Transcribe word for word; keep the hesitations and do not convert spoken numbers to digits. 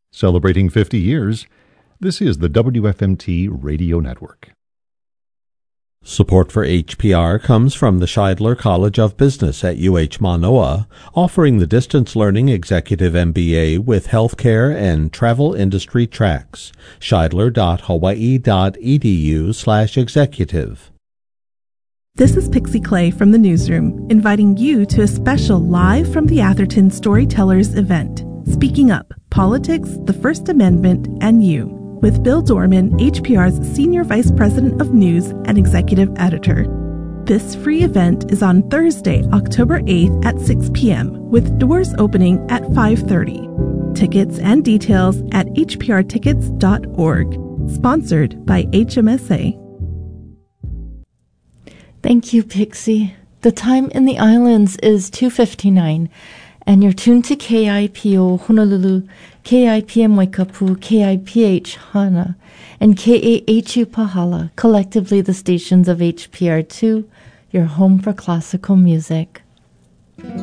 Celebrating fifty years, this is the W F M T Radio Network. Support for H P R comes from the Scheidler College of Business at U H Manoa, offering the Distance Learning Executive M B A with healthcare and travel industry tracks. Scheidler.hawaii.edu slash executive. This is Pixie Clay from the newsroom, inviting you to a special Live from the Atherton Storytellers event. Speaking Up, Politics, the First Amendment, and You, with Bill Dorman, H P R's Senior Vice President of News and Executive Editor. This free event is on Thursday, October eighth at six p.m., with doors opening at five thirty. Tickets and details at h p r tickets dot org. Sponsored by H M S A. Thank you, Pixie. The time in the islands is two fifty-nine, and you're tuned to K I P O Honolulu, K I P M Waikapu, K I P H Hana, and K A H U Pahala, collectively the stations of H P R two, your home for classical music.